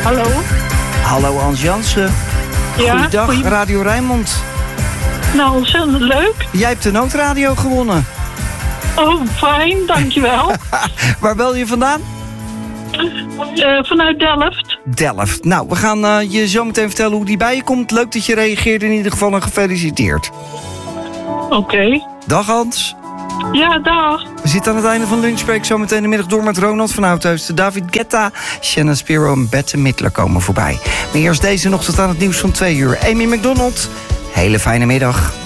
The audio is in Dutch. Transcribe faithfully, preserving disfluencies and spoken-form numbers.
Hallo? Hallo Ans Jansen. Ja, Goeiedag, goeie- Radio Rijnmond. Nou, ontzettend leuk. Jij hebt de noodradio gewonnen. Oh, fijn, dankjewel. Waar bel je vandaan? uh, vanuit Delft. Delft. Nou, we gaan uh, je zo meteen vertellen hoe die bij je komt. Leuk dat je reageert in ieder geval en gefeliciteerd. Oké. Okay. Dag Hans. Ja, dag. We zitten aan het einde van Lunchbreak. Zo meteen de middag door met Ronald van Oudheusden, David Guetta, Shannon Spiro en Bette Midler komen voorbij. Maar eerst deze nog tot aan het nieuws van twee uur. Amy McDonald, hele fijne middag.